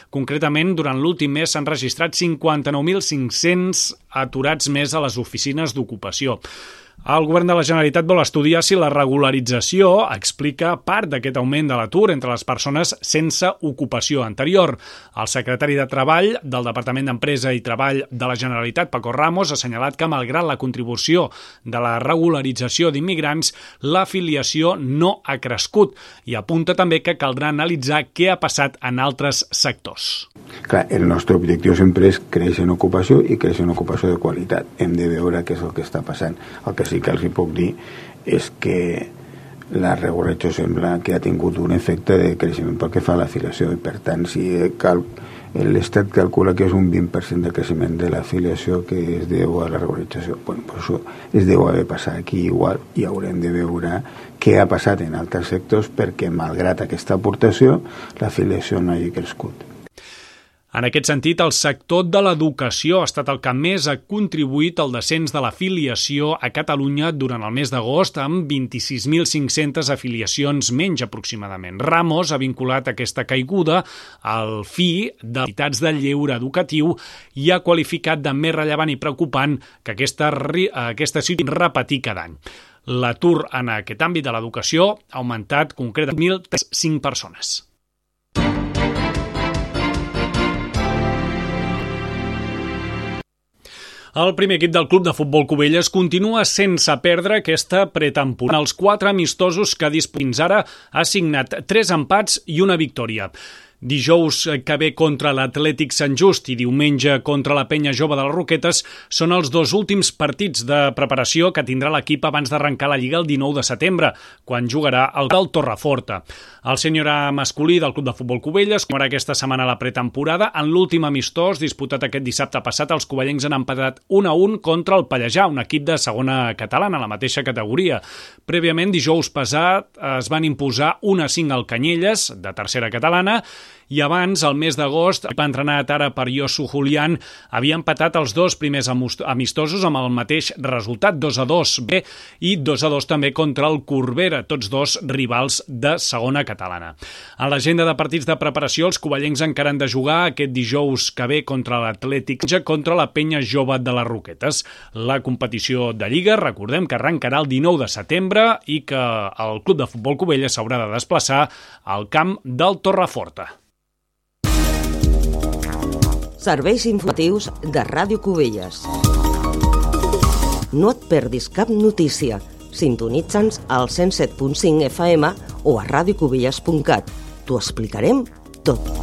Concretament, durant l'últim mes s'han registrat 59.500 aturats més a les oficines d'ocupació. El govern de la Generalitat vol estudiar si la regularització explica part d'aquest augment de l'atur entre les persones sense ocupació anterior. El secretari de Treball del Departament d'Empresa i Treball de la Generalitat, Paco Ramos, ha assenyalat que, malgrat la contribució de la regularització d'immigrants, l'afiliació no ha crescut i apunta també que caldrà analitzar què ha passat en altres sectors. Clar, el nostre objectiu sempre és créixer en ocupació i créixer en ocupació de qualitat. Hem de veure què és el que està passant. El que sí que els hi puc dir és que la regularització sembla que ha tingut un efecte de creixement pel que fa a l'afiliació i, per tant, si l'Estat calcula que és un 20% de creixement de l'afiliació que es deu a la regularització, bueno, pues això es deu haver passat aquí igual i haurem de veure què ha passat en altres sectors perquè, malgrat aquesta aportació, l'afiliació no hagi crescut. En aquest sentit, el sector de l'educació ha estat el que més ha contribuït al descens de l'afiliació a Catalunya durant el mes d'agost, amb 26.500 afiliacions menys aproximadament. Ramos ha vinculat aquesta caiguda al fi de les entitats de lleure educatiu i ha qualificat de més rellevant i preocupant que aquesta situació repetir cada any. L'atur en aquest àmbit de l'educació ha augmentat concretament 1.005 persones. El primer equip del Club de Futbol Cubelles continua sense perdre aquesta pretemporada. Els 4 amistosos que fins ara ha signat 3 empats i una victòria. Dijous que ve contra l'Atlètic Sant Just i diumenge contra la Penya Jove de les Roquetes són els 2 últims partits de preparació que tindrà l'equip abans d'arrencar la Lliga el 19 de setembre, quan jugarà el Torreforta. El sènior A masculí del Club de Futbol Cubelles continuarà aquesta setmana la pretemporada. En l'últim amistós disputat aquest dissabte passat, els covellencs han empatat 1-1 contra el Pallejà, un equip de segona catalana, la mateixa categoria. Prèviament, dijous passat, es van imposar 1-5 al Canyelles, de tercera catalana, i abans, el mes d'agost, l'equip entrenat ara per Josu Julián havia empatat els 2 primers amistosos amb el mateix resultat, 2-2 bé i 2-2 també contra el Corbera, tots 2 rivals de segona catalana. En l'agenda de partits de preparació, els covellencs encara han de jugar aquest dijous que ve contra l'Atlètic, contra la Penya Jove de les Roquetes. La competició de Lliga, recordem que arrencarà el 19 de setembre i que el Club de Futbol Cubelles s'haurà de desplaçar al camp del Torreforta. Serveis informatius de Ràdio Cubelles. No et perdis cap notícia. Sintonitza'ns al 107.5 FM o a radiocubelles.cat. T'ho explicarem tot.